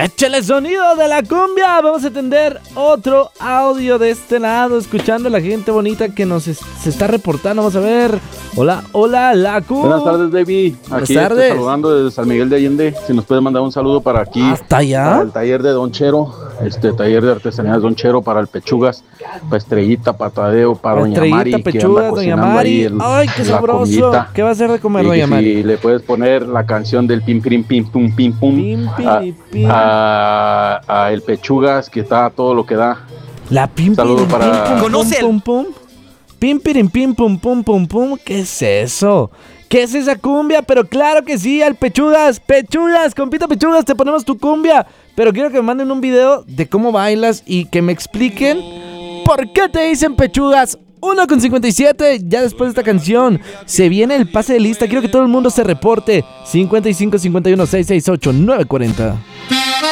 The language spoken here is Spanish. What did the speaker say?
Échale sonido de la cumbia. Vamos a atender otro audio de este lado, escuchando a la gente bonita que se está reportando. Vamos a ver. Hola, Lacu. Buenas tardes, David. Buenas Aquí tardes. Saludando desde San Miguel de Allende. Si nos puede mandar un saludo para aquí. ¿Hasta allá? Para el taller de Don Chero, taller de artesanías Don Chero, para el Pechugas, para Estrellita, para Tadeo, para Doña Mari. Estrellita, Pechugas, Doña Mari. Ay, qué sabroso. Comidita. ¿Qué va a hacer de comer, Y Doña Mari? si le puedes poner la canción del pim pim pim pum pim pum Pim, pim, pim. a el Pechugas, que está a todo lo que da. La pim Saludo pirim, para- pim, pum, Conoce pum, pum, pum. Pim pirim, pim pum pum pum pum. ¿Qué es eso? ¿Qué es esa cumbia? Pero claro que sí, al Pechugas, compita Pechugas, te ponemos tu cumbia. Pero quiero que me manden un video de cómo bailas y que me expliquen por qué te dicen Pechugas. 1:57, ya después de esta canción se viene el pase de lista. Quiero que todo el mundo se reporte. 55 51 668 940.